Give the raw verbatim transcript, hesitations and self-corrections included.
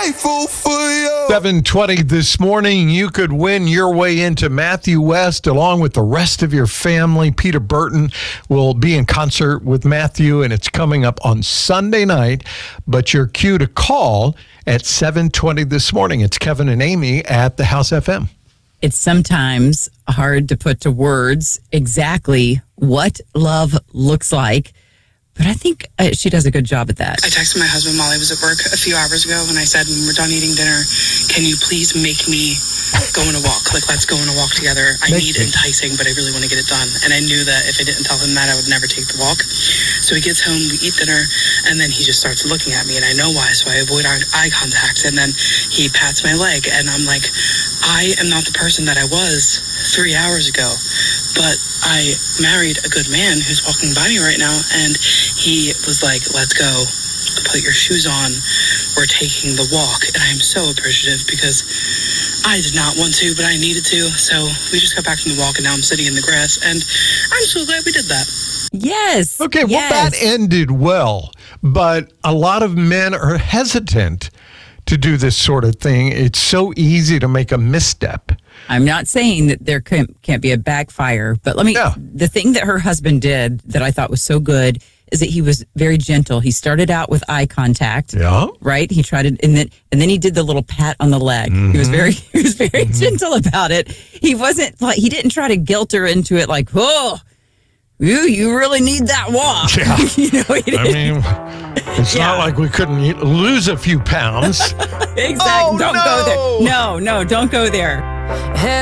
grateful for you. seven twenty this morning, you could win your way into Matthew West along with the rest of your family. Peter Burton will be in concert with Matthew, and it's coming up on Sunday night. But your cue to call at seven twenty this morning. It's Kevin and Amy at the House F M. It's sometimes hard to put to words exactly what love looks like. But I think uh, she does a good job at that. I texted my husband while I was at work a few hours ago, and I said, when we're done eating dinner, can you please make me go on a walk? Like, let's go on a walk together. I Make need me. enticing, but I really want to get it done. And I knew that if I didn't tell him that, I would never take the walk. So he gets home, we eat dinner, and then he just starts looking at me, and I know why, so I avoid eye eye contact. And then he pats my leg, and I'm like, I am not the person that I was three hours ago, but I married a good man who's walking by me right now, and he was like, let's go, put your shoes on, we're taking the walk. And I am so appreciative because I did not want to, but I needed to. So we just got back from the walk, and now I'm sitting in the grass, and I'm so glad we did that. Yes. Okay, yes. well, that ended well, but a lot of men are hesitant to do this sort of thing. It's so easy to make a misstep. I'm not saying that there can't, can't be a backfire, but let me, Yeah. the thing that her husband did that I thought was so good is that he was very gentle. He started out with eye contact. Yeah. Right? He tried to, and then, and then he did the little pat on the leg. Mm-hmm. He was very, he was very mm-hmm. gentle about it. He wasn't like, he didn't try to guilt her into it like, oh, you, you really need that walk. Yeah. you know, he I mean, it's Yeah. not like we couldn't eat, lose a few pounds. exactly. Oh, don't no. go there. No, no, don't go there.